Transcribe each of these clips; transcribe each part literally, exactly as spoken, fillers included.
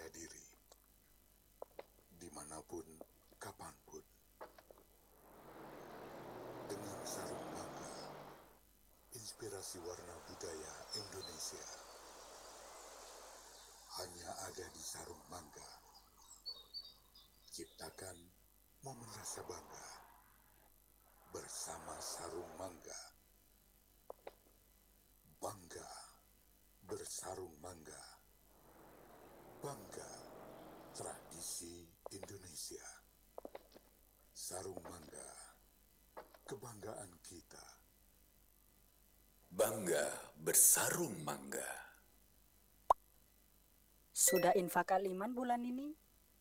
diri, dimanapun, kapanpun. Dengan sarung mangga, inspirasi warna budaya Indonesia hanya ada di sarung mangga. Ciptakan momen rasa bangga bersama sarung mangga. Bangga bersarung mangga. Bangga tradisi Indonesia. Sarung mangga, kebanggaan kita. Bangga bersarung mangga. Sudah infak aliman bulan ini?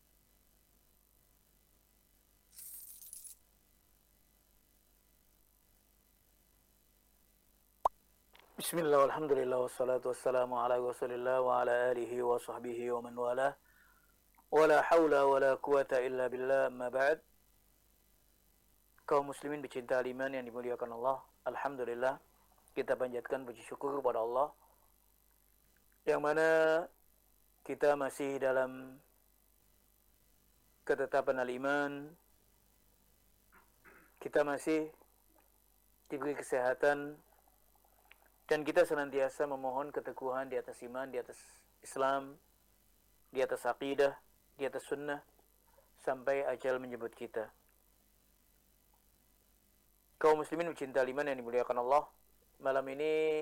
Bismillah, alhamdulillah, wassalatu wassalamu ala rasulillah wa ala alihi wa sahbihi wa man wala wa la hawla wa la quwata illa billah, amma ba'd. Kaum muslimin pecinta iman yang dimuliakan Allah, alhamdulillah, kita panjatkan puji syukur kepada Allah yang mana kita masih dalam ketetapan al-iman, kita masih diberi kesehatan, dan kita senantiasa memohon keteguhan di atas iman, di atas Islam, di atas aqidah, di atas sunnah, sampai ajal menjemput kita. Kaum muslimin pecinta iman yang dimuliakan Allah, malam ini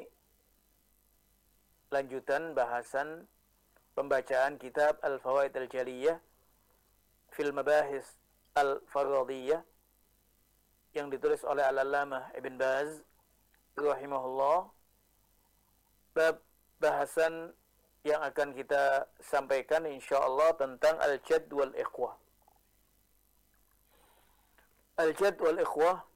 lanjutan bahasan pembacaan kitab Al-Fawaid Al-Jaliyah fil Mabahis Al-Faradiyah yang ditulis oleh Al-Allamah Ibn Baz rahimahullah. Bab bahasan yang akan kita sampaikan insyaallah tentang al-jadd wal ikhwah. Al-jadd wal ikhwah,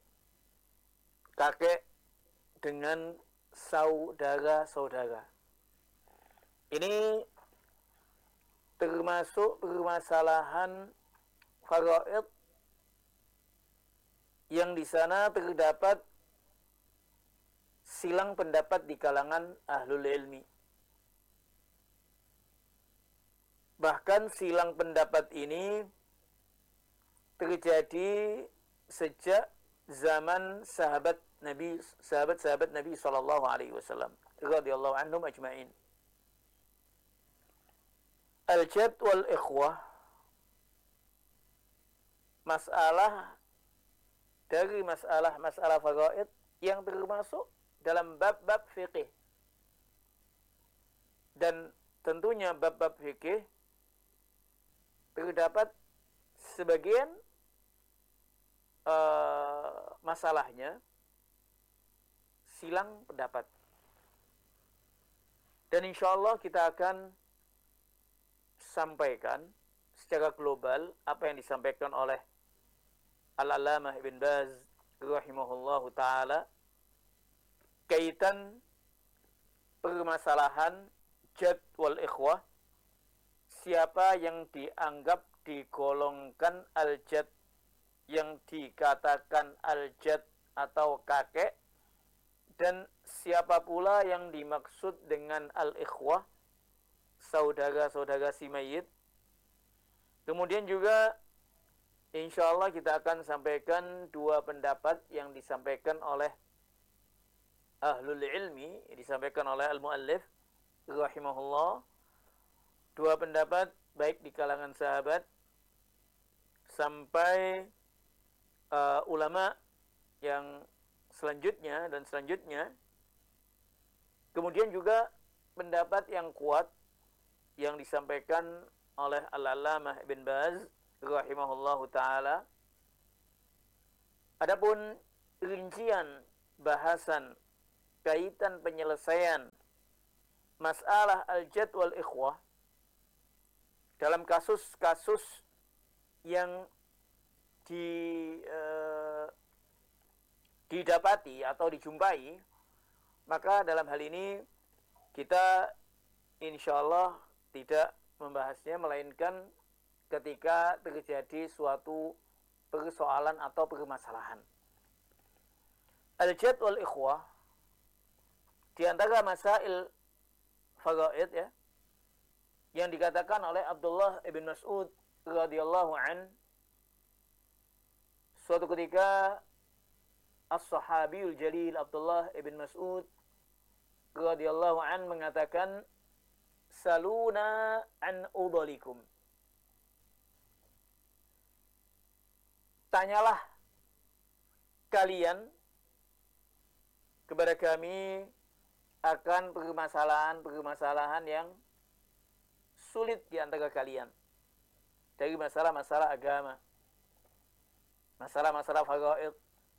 kakek dengan saudara-saudara. Ini termasuk permasalahan faraid yang di sana terdapat silang pendapat di kalangan ahlul ilmi. Bahkan silang pendapat ini terjadi sejak zaman sahabat Nabi, sahabat-sahabat Nabi sallallahu alaihi wasallam radhiyallahu anhum ajma'in. Al-jadd wal ikhwah, masalah dari masalah-masalah faraid yang termasuk dalam bab-bab fikih. Dan tentunya bab-bab fikih terdapat sebagian uh, masalahnya silang pendapat. Dan insyaallah kita akan sampaikan secara global apa yang disampaikan oleh Al-Allamah Ibn Baz rahimahullahu ta'ala kaitan permasalahan jadd wal ikhwah, siapa yang dianggap digolongkan al-jadd, yang dikatakan al-jadd atau kakek, dan siapa pula yang dimaksud dengan al-ikhwah, saudara-saudara si mayit. Kemudian juga insyaallah kita akan sampaikan dua pendapat yang disampaikan oleh ahlul ilmi, disampaikan oleh al-muallif rahimahullah. Dua pendapat baik di kalangan sahabat sampai uh, ulama yang selanjutnya dan selanjutnya. Kemudian juga pendapat yang kuat yang disampaikan oleh Al-Allamah Ibn Baz rahimahullahu ta'ala. Adapun rincian bahasan kaitan penyelesaian masalah al-jadd wal ikhwah dalam kasus-kasus yang di, eh, didapati atau dijumpai, maka dalam hal ini kita insyaallah tidak membahasnya, melainkan ketika terjadi suatu persoalan atau permasalahan. Al-jadd wal ikhwah di antara masail faraid, ya, yang dikatakan oleh Abdullah ibn Mas'ud radhiyallahu an, suatu ketika as-sahabiyul jalil Abdullah ibn Mas'ud radhiyallahu an mengatakan, saluna an udalikum, tanyalah kalian kepada kami akan permasalahan-permasalahan yang sulit di antara kalian, dari masalah-masalah agama, masalah-masalah faraid.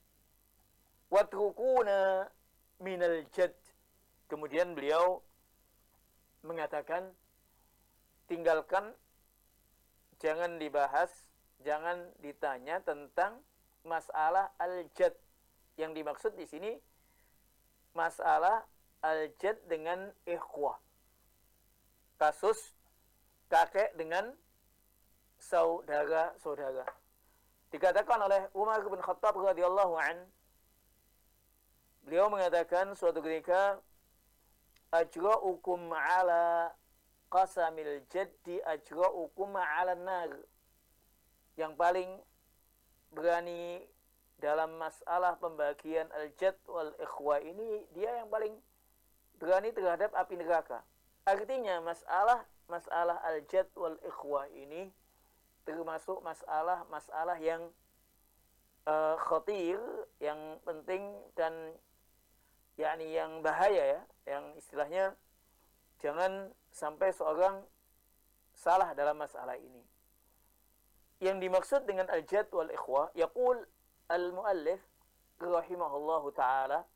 Watrukuna minal jad. Kemudian beliau mengatakan, tinggalkan, jangan dibahas, jangan ditanya tentang masalah al-jad. Yang dimaksud di sini masalah al-jad dengan ikhwah, kasus kakek dengan saudara-saudara. Dikatakan oleh Umar bin Khattab radhiyallahu an, beliau mengatakan suatu ketika, ajra'ukum ala qasamil jaddi ajra'ukum ala nar. Yang paling berani dalam masalah pembagian al-jad wal ikhwa ini, dia yang paling berani terhadap api neraka. Artinya masalah masalah al-jad wal ikhwa ini termasuk masalah-masalah yang uh, khatir, yang penting dan yakni yang bahaya ya, yang istilahnya jangan sampai seorang salah dalam masalah ini. Yang dimaksud dengan al-jad wal ikhwa, yaqul al-muallif rahimahullahu ta'ala,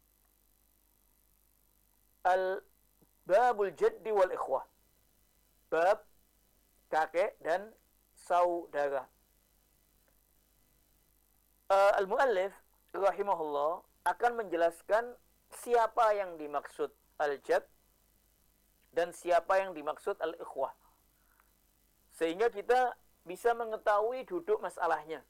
al-babul jaddi wal ikhwah, bab kakek dan saudara. Uh, al-muallif rahimahullah akan menjelaskan siapa yang dimaksud al-jad dan siapa yang dimaksud al-ikhwah, sehingga kita bisa mengetahui duduk masalahnya.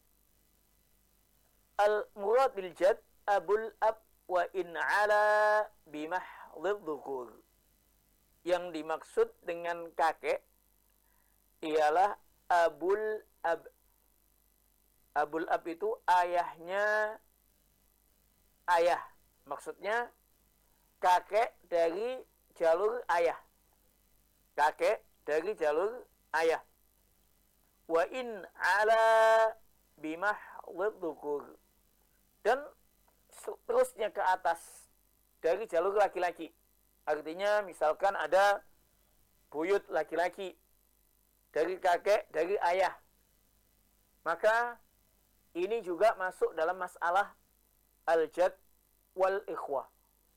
Al-murad bil jad abul ab wa in ala bimahdhidh dhukur. Yang dimaksud dengan kakek ialah abul ab. Abul ab itu ayahnya ayah. Maksudnya kakek dari jalur ayah. Kakek dari jalur ayah. Wa in ala bimahdhidh dhukur. Dan terusnya ke atas dari jalur laki-laki. Artinya misalkan ada buyut laki-laki dari kakek, dari ayah, maka ini juga masuk dalam masalah al-jad wal ikhwah.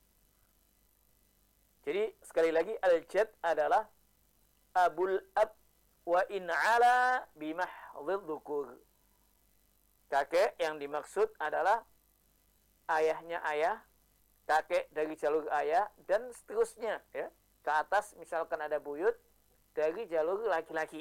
Jadi sekali lagi, al-jad adalah abul ab wa in ala bimahdhidh dhukur. Kakek yang dimaksud adalah ayahnya ayah, kakek dari jalur ayah, dan seterusnya ya, ke atas misalkan ada buyut dari jalur laki-laki.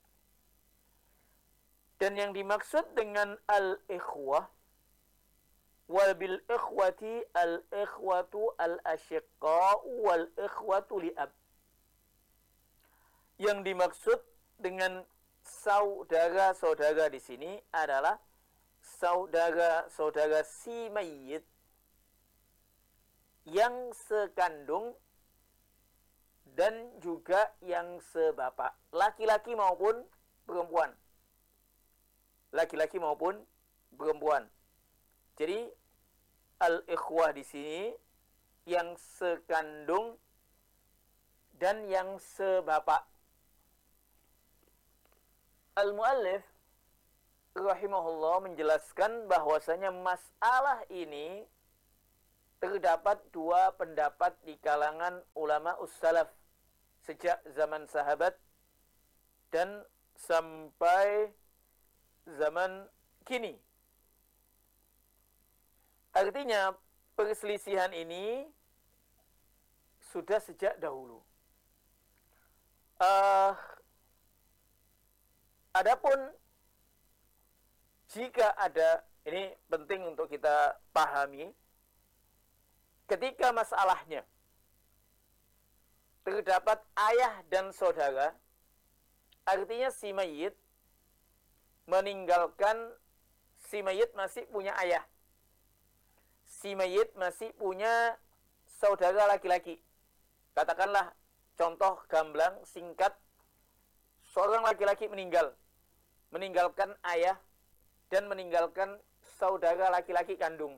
Dan yang dimaksud dengan al-ikhwah, wal bil ikhwati al-ikhwatu al-asyiqa wal ikhwatu li'ab. Yang dimaksud dengan saudara-saudara di sini adalah saudara-saudara si mayyit yang sekandung dan juga yang sebapak, laki-laki maupun perempuan. Laki-laki maupun perempuan. Jadi al-ikhwah di sini yang sekandung dan yang sebapak. Al-muallif rahimahullah menjelaskan bahwasanya masalah ini terdapat dua pendapat di kalangan ulama us-salaf sejak zaman sahabat dan sampai zaman kini. Artinya perselisihan ini sudah sejak dahulu. Uh, adapun jika ada, ini penting untuk kita pahami, ketika masalahnya terdapat ayah dan saudara, artinya si mayit meninggalkan, si mayit masih punya ayah, si mayit masih punya saudara laki-laki. Katakanlah contoh gamblang singkat, seorang laki-laki meninggal, meninggalkan ayah dan meninggalkan saudara laki-laki kandung.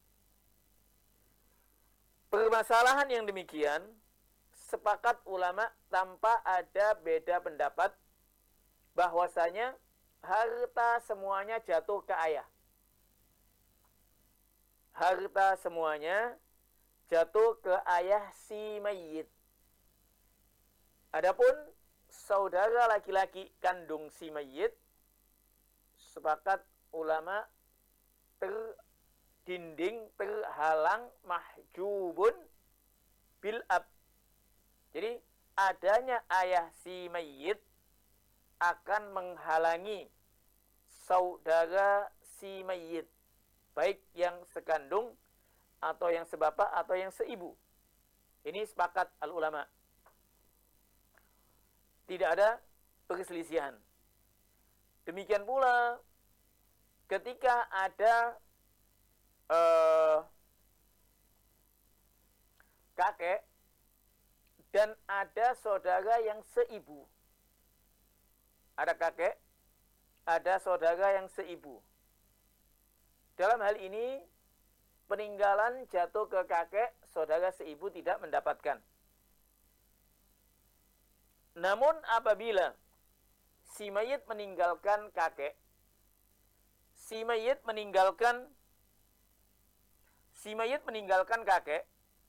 Permasalahan yang demikian, sepakat ulama tanpa ada beda pendapat bahwasanya harta semuanya jatuh ke ayah. Harta semuanya jatuh ke ayah si mayit. Adapun saudara laki-laki kandung si mayit, sepakat ulama terdinding, terhalang, mahjubun bil ab. Jadi adanya ayah si mayit akan menghalangi saudara si mayit, baik yang sekandung atau yang sebapak atau yang seibu. Ini sepakat al-ulama. Tidak ada perselisihan. Demikian pula ketika ada uh, kakek dan ada saudara yang seibu. Ada kakek, ada saudara yang seibu. Dalam hal ini, peninggalan jatuh ke kakek, saudara seibu tidak mendapatkan. Namun apabila si mayit meninggalkan kakek, si mayit meninggalkan si mayit meninggalkan kakek,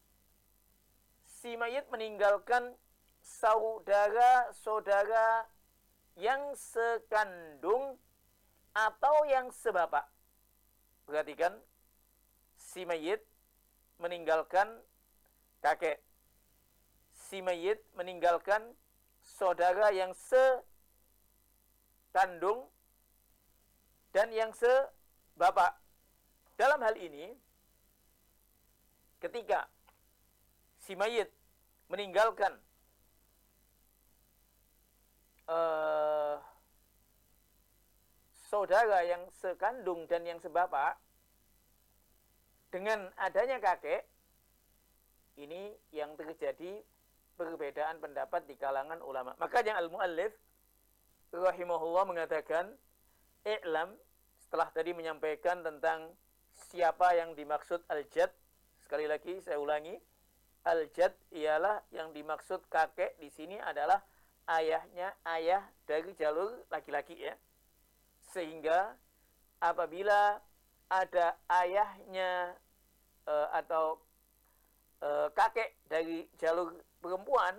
si mayit meninggalkan saudara-saudara yang sekandung atau yang sebapak. Perhatikan, si mayit meninggalkan kakek, si mayit meninggalkan saudara yang sekandung dan yang sebapak. Dalam hal ini, ketika si mayit meninggalkan uh, saudara yang sekandung dan yang sebapak, dengan adanya kakek, ini yang terjadi perbedaan pendapat di kalangan ulama. Makanya al-muallif rahimahullah mengatakan, i'lam, setelah tadi menyampaikan tentang siapa yang dimaksud al-jad, sekali lagi saya ulangi, al-jad ialah yang dimaksud kakek di sini adalah ayahnya, ayah dari jalur laki-laki ya. Sehingga apabila ada ayahnya e, atau e, kakek dari jalur perempuan,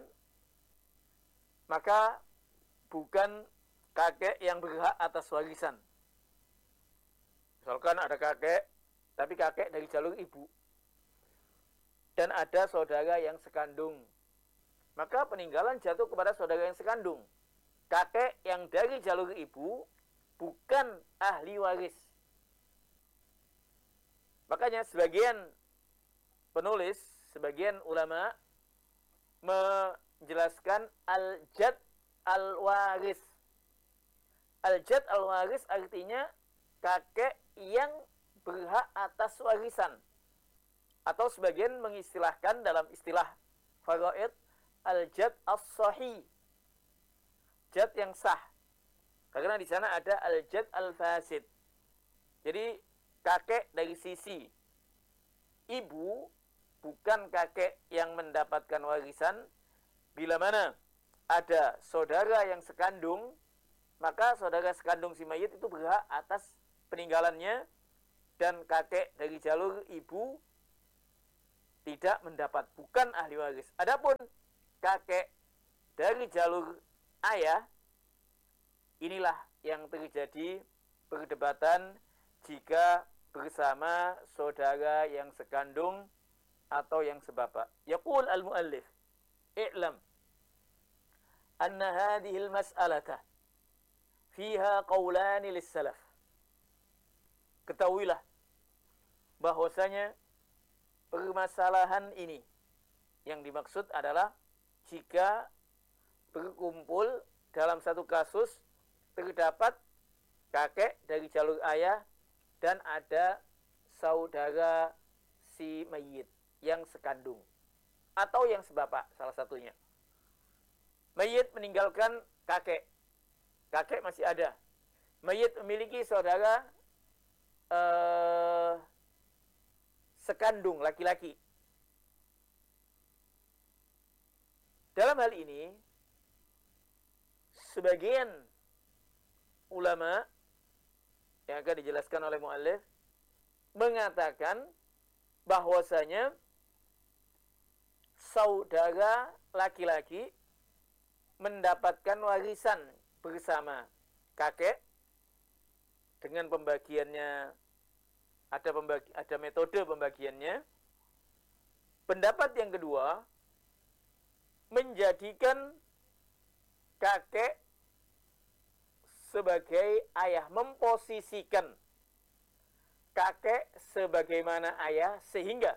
maka bukan kakek yang berhak atas warisan. Misalkan ada kakek, tapi kakek dari jalur ibu. Dan ada saudara yang sekandung. Maka peninggalan jatuh kepada saudara yang sekandung. Kakek yang dari jalur ibu bukan ahli waris. Makanya sebagian penulis, sebagian ulama menjelaskan al-jad al-waris. Al-jad al-waris artinya kakek yang berhak atas warisan. Atau sebagian mengistilahkan dalam istilah faraid al-jad as-sahih. Jad yang sah. Karena di sana ada al-jad al-fasid. Jadi kakek dari sisi ibu bukan kakek yang mendapatkan warisan. Bila mana ada saudara yang sekandung, maka saudara sekandung si mayit itu berhak atas peninggalannya, dan kakek dari jalur ibu tidak mendapat, bukan ahli waris. Adapun kakek dari jalur ayah, inilah yang terjadi perdebatan jika bersama saudara yang sekandung atau yang sebapak. Yaqul al-muallif, i'lam anna hadhihi al-mas'alata fiha qawlani lis-salaf. Ketahuilah bahwasanya permasalahan ini yang dimaksud adalah jika berkumpul dalam satu kasus terdapat kakek dari jalur ayah dan ada saudara si mayit yang sekandung atau yang sebapak salah satunya. Mayit meninggalkan kakek. Kakek masih ada. Mayit memiliki saudara eh, sekandung laki-laki. Dalam hal ini, sebagian ulama yang akan dijelaskan oleh muallif mengatakan bahwasanya saudara laki-laki mendapatkan warisan bersama kakek dengan pembagiannya, ada pembagi, ada metode pembagiannya. Pendapat yang kedua, menjadikan kakek sebagai ayah, memposisikan kakek sebagaimana ayah, sehingga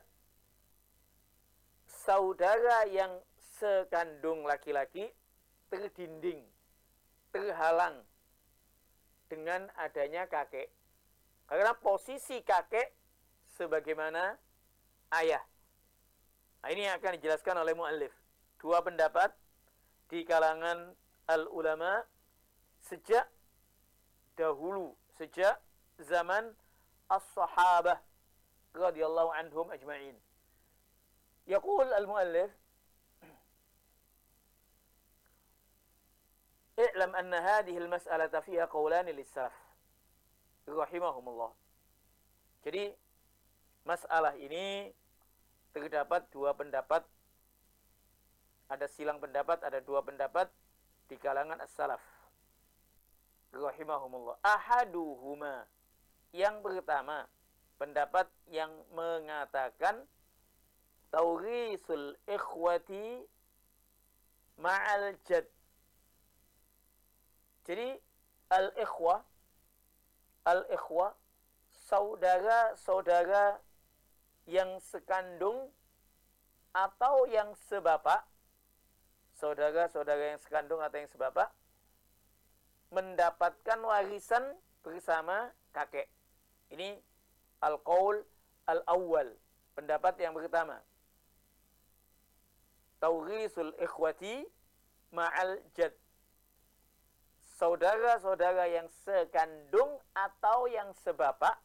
saudara yang sekandung laki-laki terdinding, terhalang dengan adanya kakek. Karena posisi kakek sebagaimana ayah. Nah, ini yang akan dijelaskan oleh muallif. Dua pendapat di kalangan al-ulama sejak dahulu, sejak zaman as-sahabah radhiyallahu anhum ajma'in. Yaqul al-muallif, i'lam anna hadhihi al-mas'alata fiha qawlan lis-salaf rahimahumullah. Jadi masalah ini terdapat dua pendapat, ada silang pendapat, ada dua pendapat di kalangan as-salaf rahimahumullah. Ahaduhuma, yang pertama, pendapat yang mengatakan taurisul ikhwati ma'al jad. Jadi al-ikhwah, al-ikhwah, saudara-saudara yang sekandung atau yang sebapak, saudara-saudara yang sekandung atau yang sebapak, mendapatkan warisan bersama kakek. Ini al-qaul al-awwal, pendapat yang pertama. Taurisul ikhwati ma'al jad. Saudara-saudara yang sekandung atau yang sebapak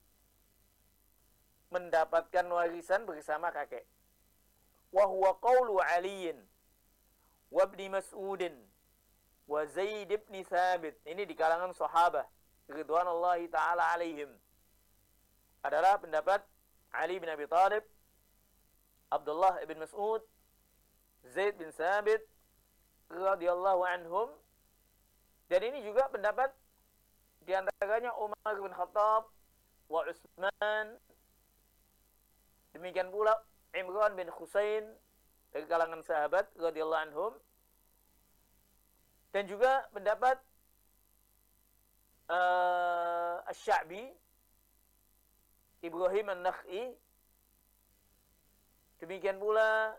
mendapatkan warisan bersama kakek. Wa huwa qaulu Aliin wa Ibnu Mas'udin wa Zaid bin Thabit. Ini di kalangan sahabat ridwanullahi taala alaihim. Adalah pendapat Ali bin Abi Thalib, Abdullah bin Mas'ud, Zaid bin Thabit radhiyallahu anhum. Dan ini juga pendapat di antaranya Umar bin Khattab wa Utsman. Demikian pula Imran bin Husain dari kalangan sahabat radhiyallahu anhum. Dan juga pendapat uh, Asy-Sya'bi, Ibrahim An-Nakh'i. Demikian pula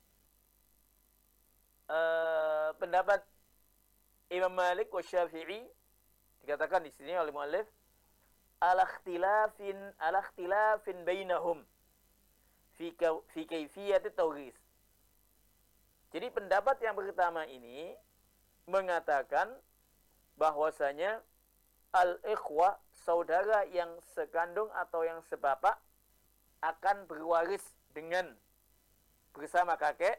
uh, pendapat Imam Malik wa Syafi'i. Dikatakan di sini oleh muallif al-ikhtilafin al-ikhtilafin bainahum fi fi kaifiyat at-tawris. Jadi pendapat yang pertama ini mengatakan bahwasanya al-ikhwah, saudara yang sekandung atau yang sebapak, akan berwaris dengan bersama kakek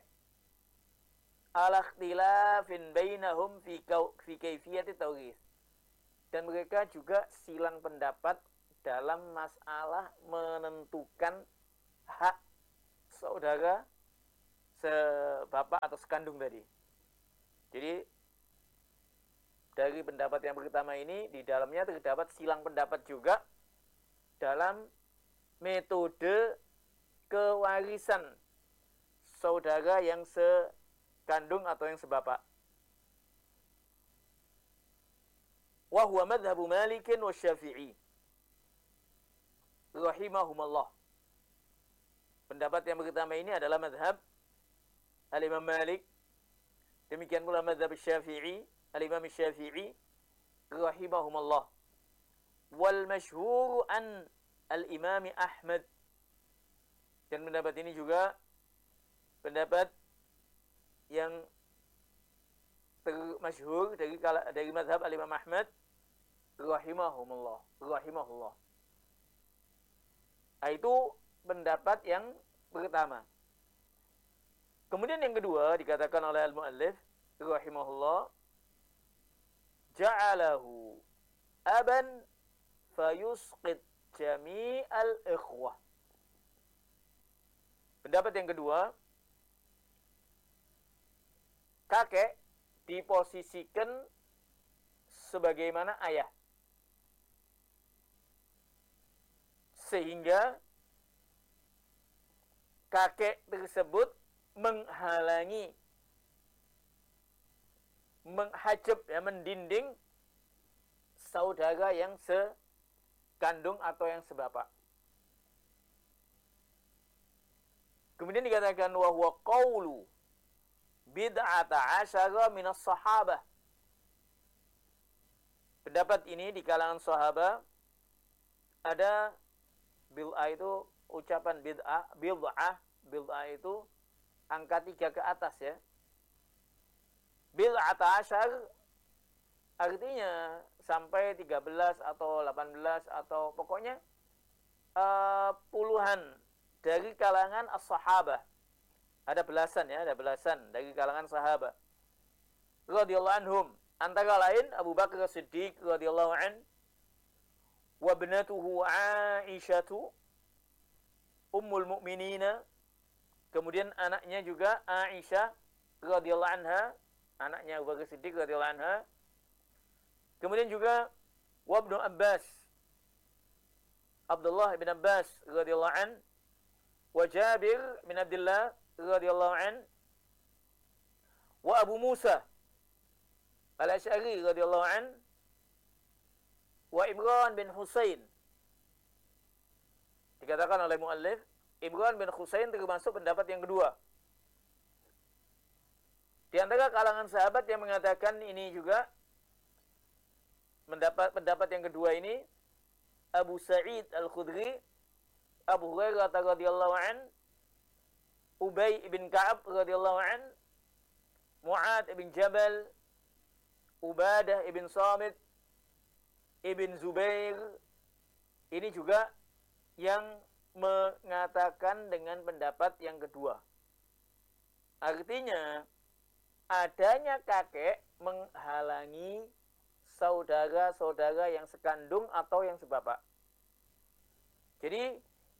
al-ikhtilafin bainahum fi fi kaifiyat at-tawris. Dan mereka juga silang pendapat dalam masalah menentukan hak saudara sebapak atau sekandung tadi. Jadi dari pendapat yang pertama ini, di dalamnya terdapat silang pendapat juga dalam metode kewarisan saudara yang sekandung atau yang sebapak. Wa huwa madhhabu Malik wa Syafi'i rahimahumallah. Pendapat yang pertama ini adalah madhab Al-Imam Malik, demikian pula madhab Syafi'i al-Imam Syafi'i rahimahumullah. Wal masyhur an al-Imam Ahmad. Dan pendapat ini juga pendapat yang termasyhur dari dari mazhab al-Imam Ahmad rahimahumullah, rahimahullah. Itu pendapat yang pertama. Kemudian yang kedua dikatakan oleh al-muallif rahimahullah, ja'alahu aban fayusqit jami'al ikhwah. Pendapat yang kedua, kakek diposisikan sebagaimana ayah. Sehingga kakek tersebut menghalangi, menghajab, ya, mendinding saudara yang sekandung atau yang sebapak. Kemudian dikatakan wa huwa qaulu bid'ata asyara minas sahabah. Pendapat ini di kalangan sahabat ada bid'ah itu ucapan bid'ah, bid'ah, bid'ah itu angka tiga ke atas, ya. Bid'ata asyar artinya sampai tiga belas atau delapan belas atau pokoknya uh, puluhan dari kalangan as-sahabah. Ada belasan, ya, ada belasan dari kalangan sahabat radhiyallahu anhum. Antara lain Abu Bakar As-Siddiq radhiyallahu an, wa ibnatuhu Aisyatu ummul mu'minina. Kemudian anaknya juga Aisyah radhiyallahu anha, anaknya Abu Bakar Siddiq radhiyallahu anha. Kemudian juga wa Ibnu Abbas, Abdullah bin Abbas radhiyallahu an, wa Jabir bin Abdullah radhiyallahu an, wa Abu Musa Al-Asy'ari radhiyallahu an, wa Imran bin Husain. Dikatakan oleh muallif, Imran bin Husain termasuk pendapat yang kedua. Di antara kalangan sahabat yang mengatakan ini juga mendapat pendapat yang kedua ini, Abu Sa'id Al-Khudri, Abu Hurairah radhiyallahu an, Ubay bin Ka'ab radhiyallahu an, Mu'ad bin Jabal, Ubadah ibn Samit, Ibn Zubair. Ini juga yang mengatakan dengan pendapat yang kedua. Artinya adanya kakek menghalangi saudara-saudara yang sekandung atau yang sebapak. Jadi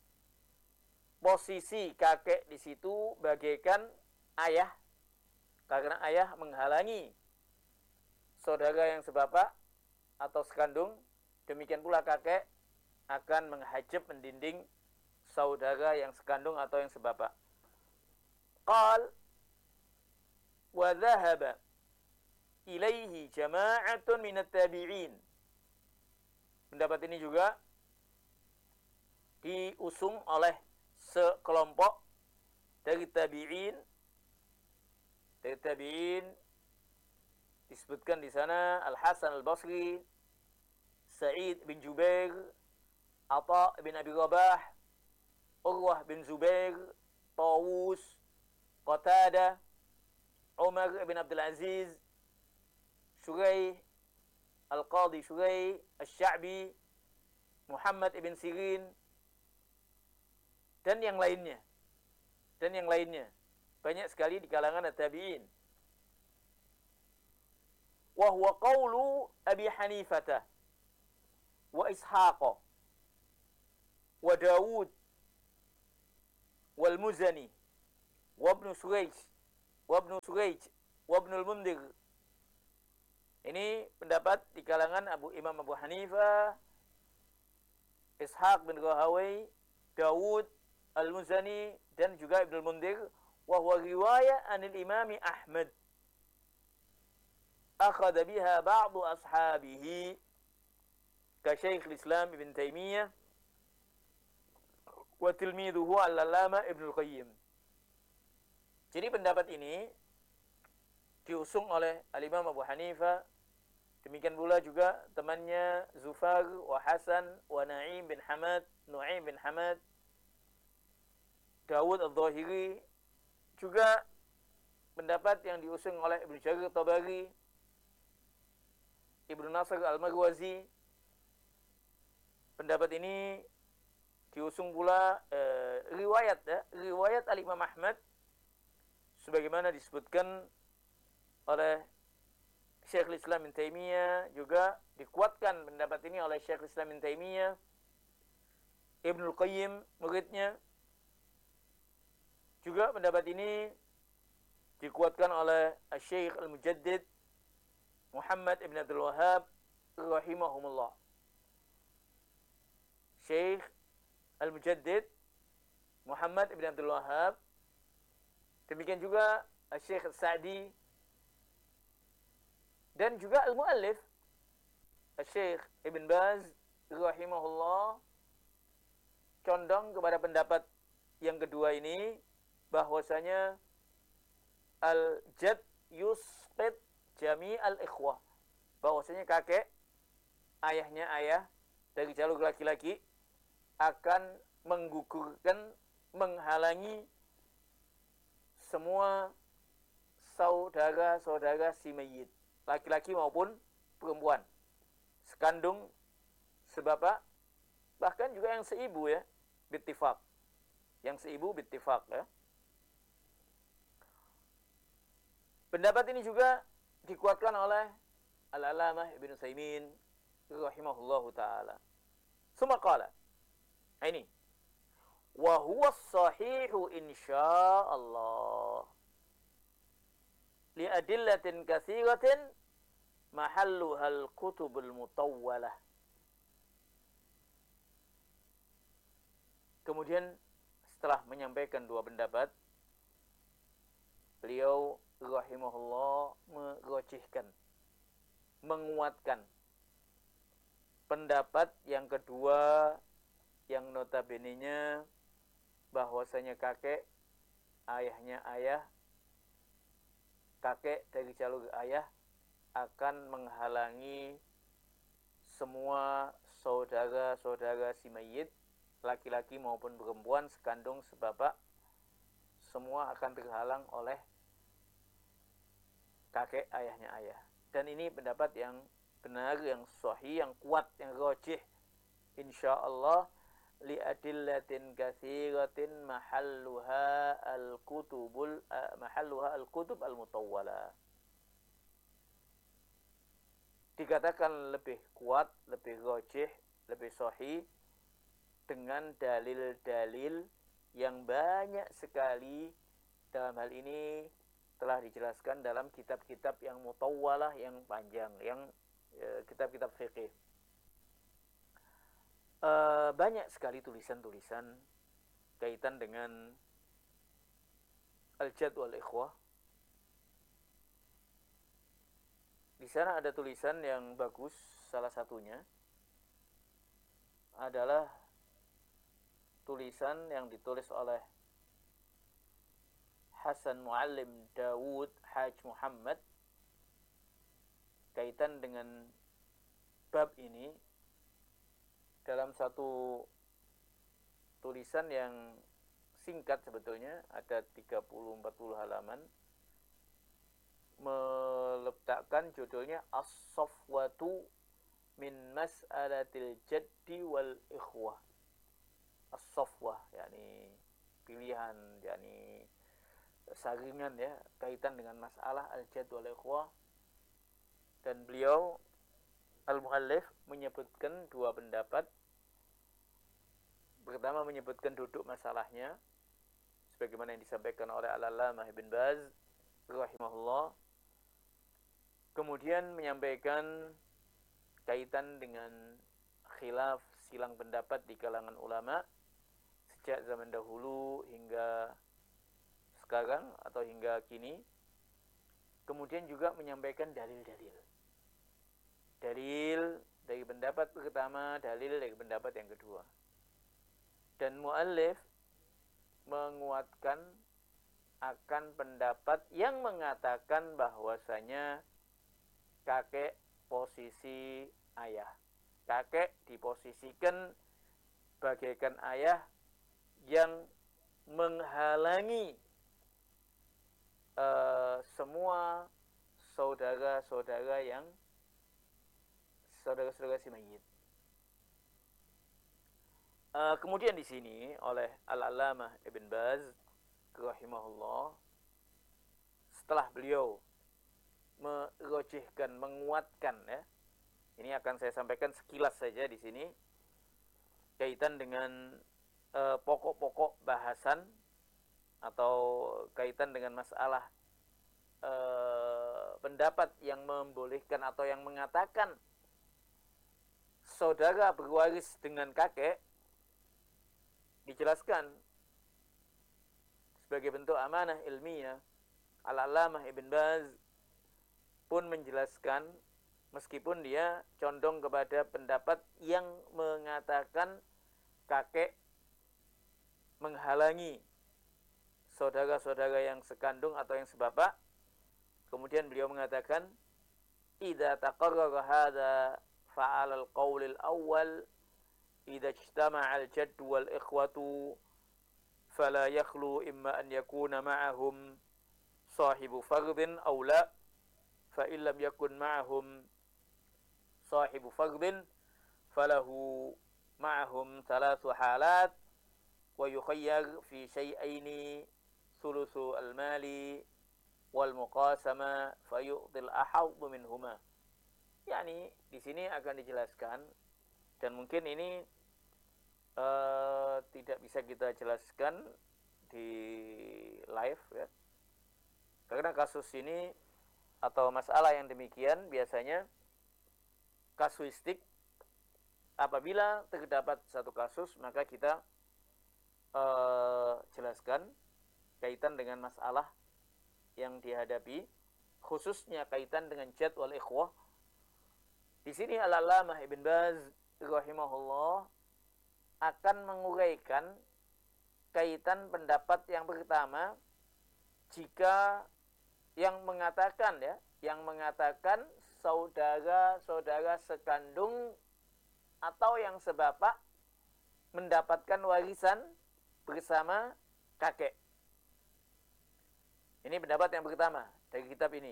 posisi kakek di situ bagaikan ayah, karena ayah menghalangi saudara yang sebapak atau sekandung. Demikian pula kakek akan menghajab, mendinding saudara yang sekandung atau yang sebapak. Qal wa dhahaba ilaihi jama'atun minat tabi'in. Pendapat ini juga diusung oleh sekelompok dari tabi'in. Dari tabi'in disebutkan di sana Al-Hasan Al-Basri, Sa'id bin Jubair, Atha bin Abi Rabah, Urwah bin Zubair, Tawus, Qatadah, Umar bin Abdul Aziz, Syurai, Al-Qadhi Syurai, Asy-Sya'bi, Muhammad ibn Sirin, dan yang lainnya. Dan yang lainnya. Banyak sekali di kalangan at-tabi'in. Wa huwa qawlu Abi Hanifah wa Ishaq wa Dawud wal Muzani wa Ibnu Surayj wa Ibnu Surayj wa Ibnu al-Mundhir. Ini pendapat di kalangan Abu Imam Abu Hanifah, Ishaq bin Rahawai, Dawud al-Muzani, dan juga Ibnu al-Mundhir. Wa huwa riwayah anil Imam Ahmad akhadha biha ba'du ashabihi ka Syekh al-Islam Ibn Taimiyah wa tilmidhuhu al-Allamah Ibnu al-Qayyim. Jadi pendapat ini diusung oleh Al-Imam Abu Hanifah. Demikian pula juga temannya Zufar wa Hasan wa Na'im bin Hamad, Nu'aim bin Hamad, Dawud Al-Zahiri, juga pendapat yang diusung oleh Ibnu Jarir Tabari, Ibnu Nasr Al-Marwazi. Pendapat ini diusung pula eh, riwayat ya, riwayat Al-Imam Ahmad sebagaimana disebutkan oleh Syekhul Islam Ibnu Taimiyah, juga dikuatkan pendapat ini oleh Syekhul Islam Ibnu Taimiyah, Ibnu Qayyim muridnya. Juga pendapat ini dikuatkan oleh Syekh Al-Mujaddid Muhammad Ibn Abdul Wahhab rahimahumullah. Syekh Al-Mujaddid Muhammad Ibn Abdul Wahhab, demikian juga Syekh Sa'di, dan juga Al-Muallif Syekh Ibn Baz rahimahullah condong kepada pendapat yang kedua ini, bahwasanya al-jad yusqit jami al-ikhwah, bahwasanya kakek, ayahnya ayah dari jalur laki-laki, akan menggugurkan, menghalangi semua saudara-saudara si mayit, laki-laki maupun perempuan, sekandung, sebapak, bahkan juga yang seibu ya, bittifaq. Yang seibu bittifaq ya. Pendapat ini juga dikuatkan oleh Al-Alamah Ibnu Utsaimin rahimahullahu taala. Suma qala. Ini wa huwa as-sahihu insyaallah. Li adillatin katsiratin mahalluhal kutubul mutawwalah. Kemudian setelah menyampaikan dua pendapat, beliau rahimahullah merojihkan, menguatkan pendapat yang kedua, yang notabene-nya bahwasanya kakek, ayahnya ayah, kakek dari jalur ayah akan menghalangi semua saudara-saudara si mayit, laki-laki maupun perempuan, sekandung, sebapak, semua akan terhalang oleh kakek, ayahnya ayah. Dan ini pendapat yang benar, yang sahih, yang kuat, yang rajih insyaallah. Li adillatin katsiratin mahalluha al-kutubul mahalluha al-kutub al-mutawwala. Dikatakan lebih kuat, lebih rajih, lebih sahih dengan dalil-dalil yang banyak sekali. Dalam hal ini telah dijelaskan dalam kitab-kitab yang mutawwalah, yang panjang, yang eh, kitab-kitab fikih. Uh, banyak sekali tulisan-tulisan kaitan dengan al-jad wal ikhwah. Di sana ada tulisan yang bagus, salah satunya adalah tulisan yang ditulis oleh Hasan Muallim Dawud Haj Muhammad kaitan dengan bab ini, dalam satu tulisan yang singkat sebetulnya, ada tiga puluh sampai empat puluh halaman, meletakkan judulnya As-Safwatu min Mas'alatil Jaddi wal Ikhwah. As-Safwah, yakni pilihan, yakni saringan ya, kaitan dengan masalah al-jadd wal ikhwah. Dan beliau Al-Muallif menyebutkan dua pendapat. Pertama, menyebutkan duduk masalahnya sebagaimana yang disampaikan oleh Al-Allamah Ibn Baz rahimahullah. Kemudian menyampaikan kaitan dengan khilaf, silang pendapat di kalangan ulama sejak zaman dahulu hingga sekarang atau hingga kini. Kemudian juga menyampaikan dalil-dalil. Dalil dari pendapat pertama, dalil dari pendapat yang kedua. Dan muallif menguatkan akan pendapat yang mengatakan bahwasanya kakek posisi ayah. Kakek diposisikan bagaikan ayah yang menghalangi uh, semua saudara-saudara yang saudara-saudara si mayit. Uh, kemudian di sini oleh Al-Allamah Ibn Baz rahimahullah, setelah beliau merojihkan, menguatkan ya. Ini akan saya sampaikan sekilas saja di sini kaitan dengan uh, pokok-pokok bahasan atau kaitan dengan masalah uh, pendapat yang membolehkan atau yang mengatakan saudara berwaris dengan kakek. Dijelaskan sebagai bentuk amanah ilmiah, Al-Allamah Ibn Baz pun menjelaskan, meskipun dia condong kepada pendapat yang mengatakan kakek menghalangi saudara-saudara yang sekandung atau yang sebapak. Kemudian beliau mengatakan, idza taqarrara hadza fa'al al-qawl al-awwal idza ijtama'a al-jadd wal ikhwatu fala yakhlu imma an yakuna ma'ahum sahibu fardin aw la, fa in lam yakun ma'ahum sahibu fardin falahu ma'ahum thalathu halat wa yukhayyar fi syai'aini thuluthu al-mali wal muqasama fayu'til ahaddu minhuma. Yani di sini akan dijelaskan, dan mungkin ini uh, tidak bisa kita jelaskan di live ya. Karena kasus ini atau masalah yang demikian biasanya kasuistik. Apabila terdapat satu kasus, maka kita uh, jelaskan kaitan dengan masalah yang dihadapi, khususnya kaitan dengan jad wal ikhwah. Di sini Al-Allamah Ibn Baz rahimahullah akan menguraikan kaitan pendapat yang pertama, jika yang mengatakan ya, yang mengatakan saudara-saudara sekandung atau yang sebapak mendapatkan warisan bersama kakek. Ini pendapat yang pertama dari kitab ini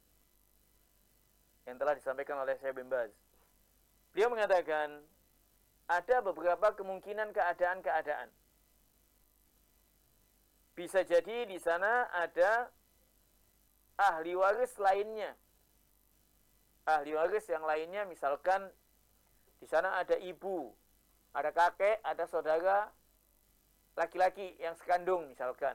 yang telah disampaikan oleh Syekh bin Baz. Beliau mengatakan ada beberapa kemungkinan keadaan-keadaan. Bisa jadi di sana ada ahli waris lainnya. Ahli waris yang lainnya, misalkan di sana ada ibu, ada kakek, ada saudara laki-laki yang sekandung misalkan.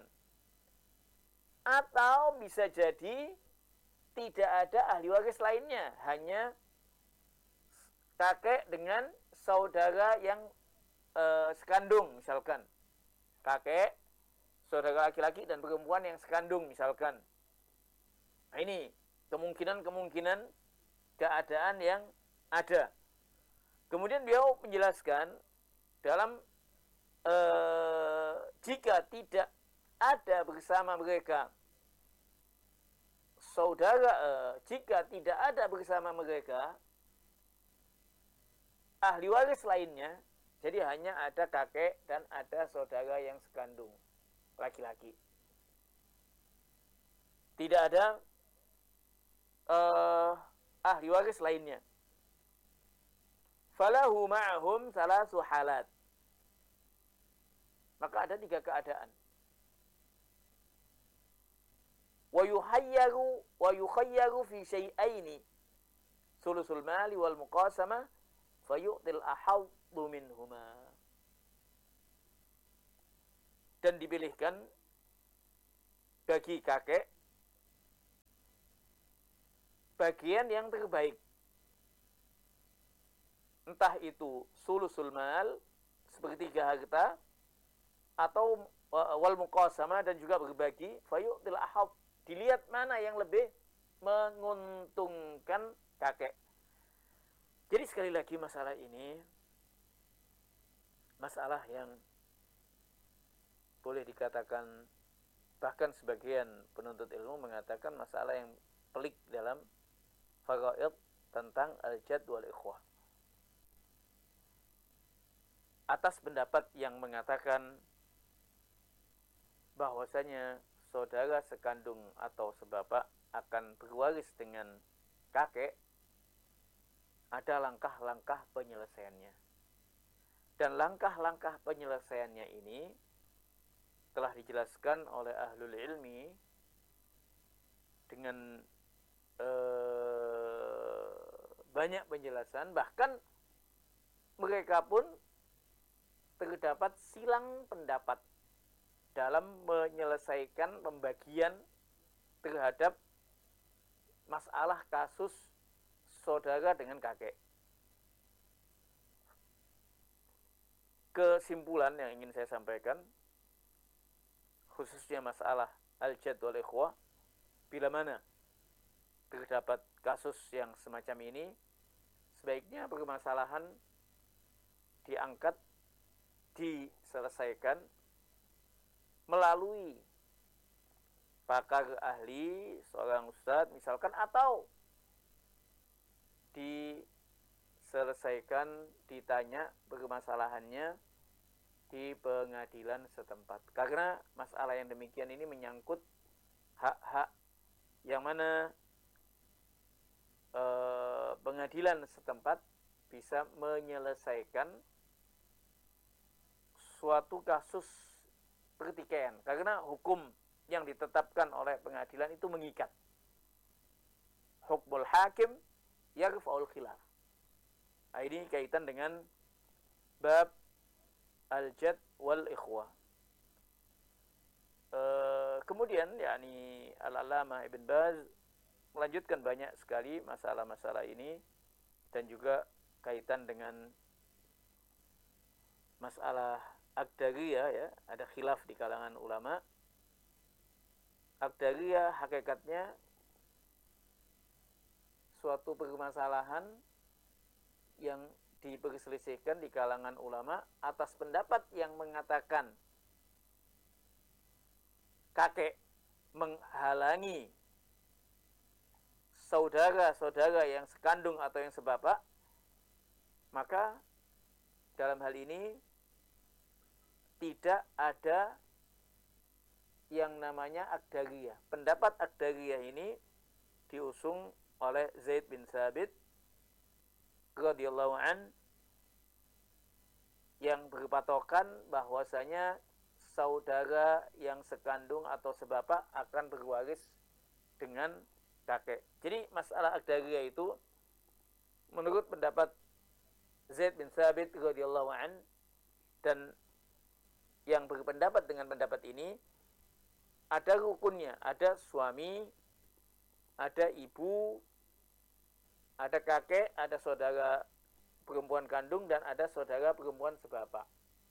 Atau bisa jadi tidak ada ahli waris lainnya, hanya kakek dengan saudara yang e, sekandung misalkan. Kakek, saudara laki-laki dan perempuan yang sekandung misalkan. Nah, ini kemungkinan-kemungkinan keadaan yang ada. Kemudian beliau menjelaskan dalam e, jika tidak ada bersama mereka saudara, eh, jika tidak ada bersama mereka ahli waris lainnya, jadi hanya ada kakek dan ada saudara yang sekandung laki-laki, tidak ada eh, ahli waris lainnya, falahu ma'ahum salasu halat, maka ada tiga keadaan. Wa yuhayyaru wa yukhayyaru fi syai'aini sulusul mali wal muqasama fayu'til ahaddu minhuma. Dan dipilihkan bagi kakek bagian yang terbaik, entah itu sulusul mal, sepertiga harta, atau wal muqasama, dan juga berbagi, fayu'til ahad, dilihat mana yang lebih menguntungkan kakek. Jadi sekali lagi masalah ini masalah yang boleh dikatakan Bahkan sebagian penuntut ilmu mengatakan masalah yang pelik dalam faraid tentang al-jad wal ikhwah. Atas pendapat yang mengatakan bahwasanya saudara sekandung atau sebapak akan berwaris dengan kakek, ada langkah-langkah penyelesaiannya. Dan langkah-langkah penyelesaiannya ini telah dijelaskan oleh ahlul ilmi dengan eh, banyak penjelasan. Bahkan mereka pun terdapat silang pendapat dalam menyelesaikan pembagian terhadap masalah kasus saudara dengan kakek. Kesimpulan yang ingin saya sampaikan, khususnya masalah al-jad wal ikhwah, bila mana terdapat kasus yang semacam ini, sebaiknya permasalahan diangkat, diselesaikan melalui pakar ahli, seorang ustadz misalkan, atau diselesaikan, ditanya permasalahannya di pengadilan setempat. Karena masalah yang demikian ini menyangkut hak-hak yang mana eh, pengadilan setempat bisa menyelesaikan suatu kasus pertikaian. Karena hukum yang ditetapkan oleh pengadilan itu mengikat. Hukmul hakim yarfa'ul khilaf. Nah, ini kaitan dengan bab al-jad wal ikhwah. E, kemudian yakni Al-Allamah Ibn Baz melanjutkan banyak sekali masalah-masalah ini dan juga kaitan dengan masalah Aqdariyah, ya, ada khilaf di kalangan ulama. Aqdariyah hakikatnya suatu permasalahan yang diperselisihkan di kalangan ulama atas pendapat yang mengatakan kakek menghalangi saudara-saudara yang sekandung atau yang sebapak, maka dalam hal ini tidak ada yang namanya Aqdariyah. Pendapat Aqdariyah ini diusung oleh Zaid bin Thabit radhiyallahu an, yang berpatokan bahwasanya saudara yang sekandung atau sebapak akan berwaris dengan kakek. Jadi masalah Aqdariyah itu menurut pendapat Zaid bin Thabit radhiyallahu an, dan yang berpendapat dengan pendapat ini, ada rukunnya, ada suami, ada ibu, ada kakek, ada saudara perempuan kandung, dan ada saudara perempuan sebapak.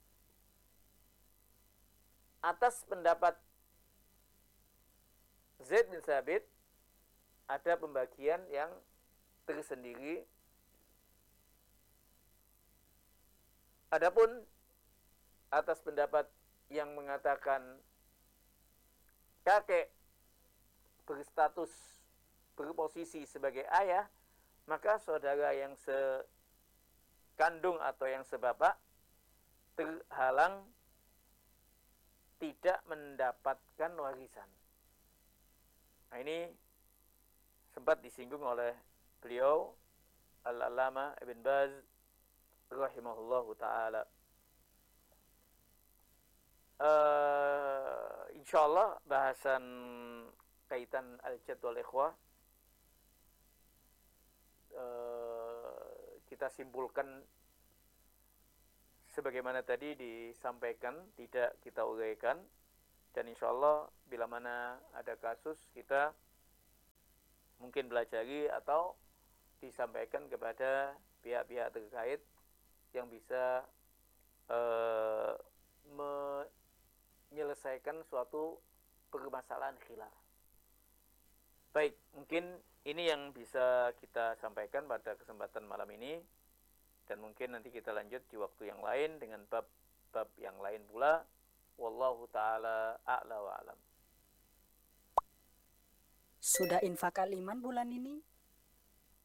Atas pendapat Zaid bin Thabit, ada pembagian yang tersendiri. Adapun atas pendapat yang mengatakan kakek berstatus, berposisi sebagai ayah, maka saudara yang sekandung atau yang sebapak terhalang tidak mendapatkan warisan. Nah, ini sempat disinggung oleh beliau Al-Allamah Ibn Baz rahimahullahu ta'ala. Uh, insyaallah bahasan kaitan al-jad wal ikhwah uh, kita simpulkan sebagaimana tadi disampaikan, tidak kita uraikan, dan insyaallah bila mana ada kasus kita mungkin belajari atau disampaikan kepada pihak-pihak terkait yang bisa uh, menyelesaikan suatu permasalahan khilaf. Baik, mungkin ini yang bisa kita sampaikan pada kesempatan malam ini, dan mungkin nanti kita lanjut di waktu yang lain dengan bab-bab yang lain pula. Wallahu ta'ala a'la wa alam. Sudah infak iman bulan ini?